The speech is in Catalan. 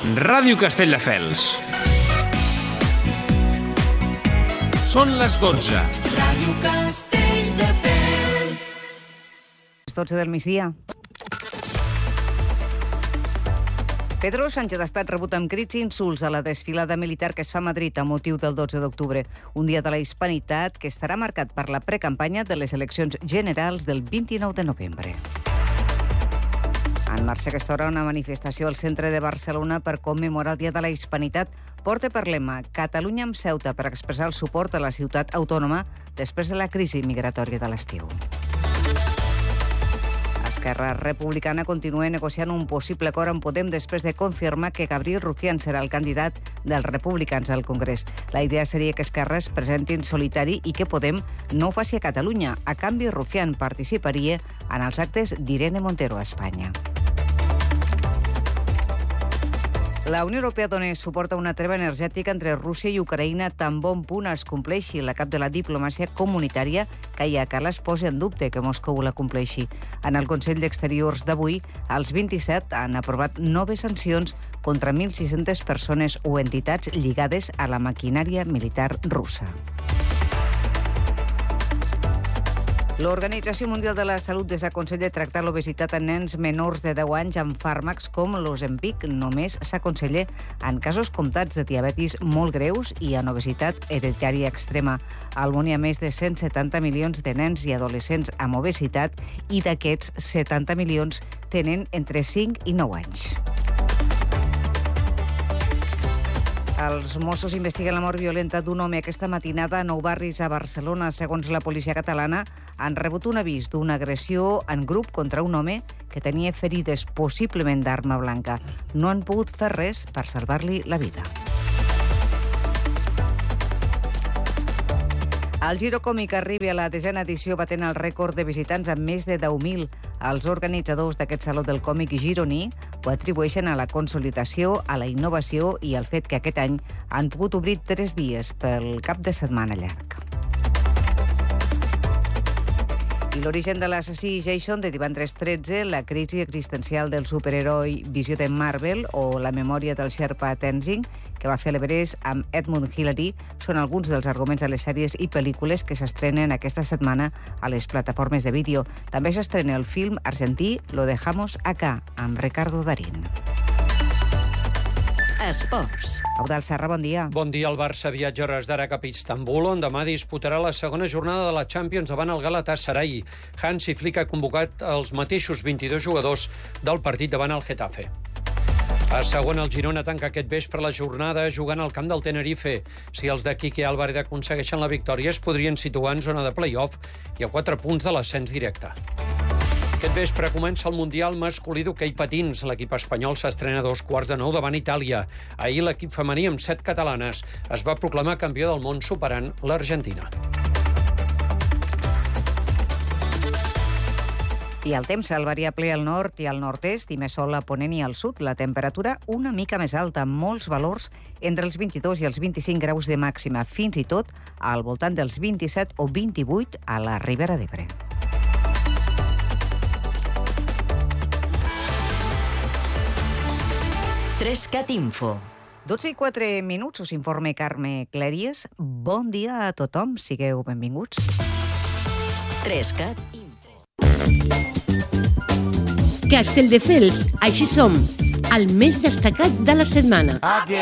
Ràdio Castelldefels. Són les 12. Ràdio Castelldefels. Les 12 del migdia. Pedro Sánchez ha estat rebut amb crits i insults a la desfilada militar que es fa a Madrid a motiu del 12 d'octubre, un dia de la hispanitat que estarà marcat per la precampanya de les eleccions generals del 29 de novembre. En marxa aquesta hora una manifestació al centre de Barcelona per commemorar el Dia de la Hispanitat. Porta per lema Catalunya amb Ceuta per expressar el suport a la ciutat autònoma després de la crisi migratòria de l'estiu. Esquerra Republicana continua negociant un possible acord amb Podem després de confirmar que Gabriel Rufián serà el candidat dels republicans al Congrés. La idea seria que Esquerra es presenti en solitari i que Podem no ho faci a Catalunya. A canvi, Rufián participaria en els actes d'Irene Montero a Espanya. La Unió Europea dona suport a una treva energètica entre Rússia i Ucraïna tan bon punt es compleixi. La cap de la diplomàcia comunitària, Kaja Kallas, posa en dubte que Moscou la compleixi. En el Consell d'Exteriors d'avui, els 27 han aprovat noves sancions contra 1.600 persones o entitats lligades a la maquinària militar russa. L'Organització Mundial de la Salut desaconsella tractar l'obesitat en nens menors de 10 anys amb fàrmacs com l'Ozempic. Només s'aconsella en casos comptats de diabetis molt greus i en obesitat hereditària extrema. Al món hi ha més de 170 milions de nens i adolescents amb obesitat i d'aquests 70 milions tenen entre 5 i 9 anys. Els Mossos investiguen la mort violenta d'un home aquesta matinada a Nou Barris, a Barcelona. Segons la policia catalana, han rebut un avís d'una agressió en grup contra un home que tenia ferides possiblement d'arma blanca. No han pogut fer res per salvar-li la vida. El Giro Còmic arriba a la 10a edició batent el rècord de visitants amb més de 10.000. Els organitzadors d'aquest Saló del Còmic gironí ho atribueixen a la consolidació, a la innovació i al fet que aquest any han pogut obrir 3 dies pel cap de setmana llarg. I l'origen de l'assassí Jason de divendres 13, la crisi existencial del superheroi Visió de Marvel o la memòria del Sherpa Tenzing, que va fer l'Everest amb Edmund Hillary, són alguns dels arguments de les sèries i pel·lícules que s'estrenen aquesta setmana a les plataformes de vídeo. També s'estrena el film argentí Lo dejamos acá, amb Ricardo Darín. Esports. Eudald Serra, bon dia. Bon dia. El Barça viatja hores d'ara cap a Istanbul, on demà disputarà la segona jornada de la Champions davant el Galatasaray. Hansi Flick ha convocat els mateixos 22 jugadors del partit davant el Getafe. A segona, el Girona tanca aquest vespre la jornada jugant al camp del Tenerife. Si els de Quique Álvarez aconsegueixen la victòria, es podrien situar en zona de play-off i a 4 punts de l'ascens directe. Aquest vespre comença el Mundial masculí d'hoquei patins. L'equip espanyol s'estrena a 8:15 davant Itàlia. Ahir l'equip femení amb 7 catalanes es va proclamar campió del món superant l'Argentina. I el temps, el variable al nord i al nord-est i més sol a ponent i al sud. La temperatura una mica més alta, amb molts valors entre els 22 i els 25 graus de màxima, fins i tot al voltant dels 27 o 28 a la Ribera d'Ebre. Trescat Info. 12:04 us informa Carme Clèries. Bon dia a tothom, sigueu benvinguts. Trescat Info. Castelldefels, així som, el més destacat de la setmana.